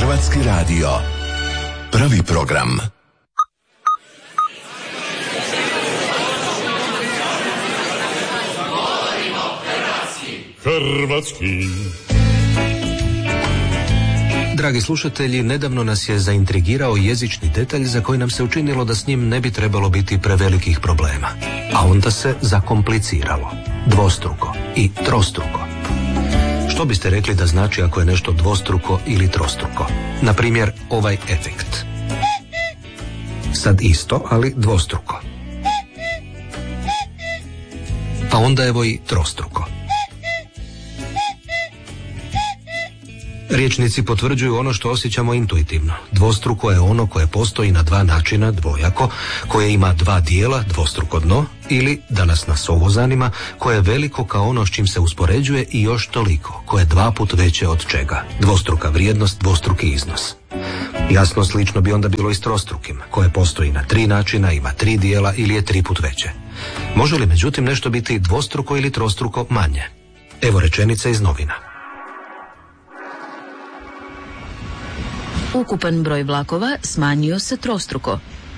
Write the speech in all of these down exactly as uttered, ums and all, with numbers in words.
Hrvatski radio. Prvi program. Hrvatski. Dragi slušatelji, nedavno nas je zaintrigirao jezični detalj za koji nam se učinilo da s njim ne bi trebalo biti prevelikih problema. A onda se zakompliciralo. Dvostruko i trostruko. Što biste rekli da znači ako je nešto dvostruko ili trostruko? Na primjer, ovaj efekt. Sad isto, ali dvostruko. A onda evo i trostruko. Riječnici potvrđuju ono što osjećamo intuitivno. Dvostruko je ono koje postoji na dva načina, dvojako, koje ima dva dijela, dvostruko dno, ili, da nas nas ovo zanima, koje je veliko kao ono s čim se uspoređuje i još toliko, koje je dva put veće od čega. Dvostruka vrijednost, dvostruki iznos. Jasno, slično bi onda bilo i s trostrukim, koje postoji na tri načina, ima tri dijela ili je tri put veće. Može li međutim nešto biti dvostruko ili trostruko manje? Evo rečenica iz novina. Ukupan broj vlakova smanjio se trostruko.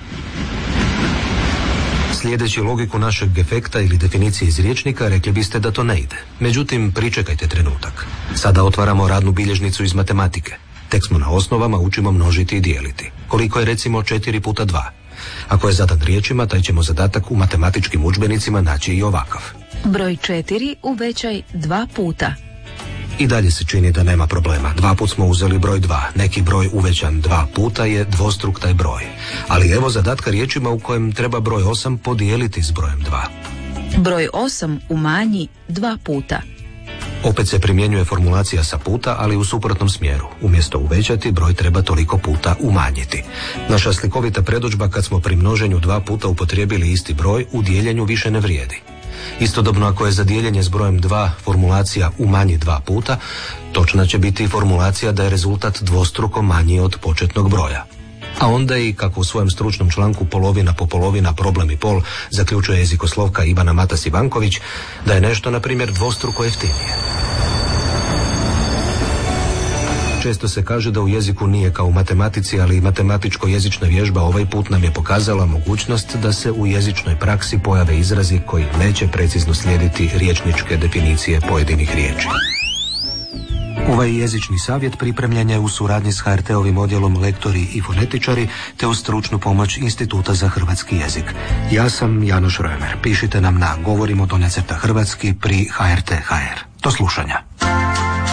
Slijedeći logiku našeg efekta ili definicije iz rječnika, rekli biste da to ne ide. Međutim, pričekajte trenutak. Sada otvaramo radnu bilježnicu iz matematike. Tek smo na osnovama, učimo množiti i dijeliti. Koliko je recimo četiri puta dva? Ako je zadan riječima, taj ćemo zadatak u matematičkim udžbenicima naći i ovakav. Broj četiri uvećaj dva puta. I dalje se čini da nema problema. Dva put smo uzeli broj dva. Neki broj uvećan dva puta je dvostruk taj broj. Ali evo zadatka riječima u kojem treba broj osam podijeliti s brojem dva. Broj osam umanji dva puta. Opet se primjenjuje formulacija sa puta, ali u suprotnom smjeru. Umjesto uvećati, broj treba toliko puta umanjiti. Naša slikovita predodžba kad smo pri množenju dva puta upotrijebili isti broj, u dijeljenju više ne vrijedi. Istodobno, ako je za dijeljenje s brojem dva formulacija umanji dva puta, točna će biti formulacija da je rezultat dvostruko manji od početnog broja. A onda i, kako u svojem stručnom članku Polovina po polovina problem i pol zaključuje jezikoslovka Ivana Matas Ivanković, da je nešto, na primjer, dvostruko jeftinije. Često se kaže da u jeziku nije kao u matematici, ali i matematičko-jezična vježba ovaj put nam je pokazala mogućnost da se u jezičnoj praksi pojave izrazi koji neće precizno slijediti riječničke definicije pojedinih riječi. Ovaj jezični savjet pripremljen je u suradnji s ha er te-ovim odjelom Lektori i fonetičari te uz stručnu pomoć Instituta za hrvatski jezik. Ja sam Janoš Römer. Pišite nam na govorimo donja crta hrvatski pri ha er te tačka ha er. Do slušanja.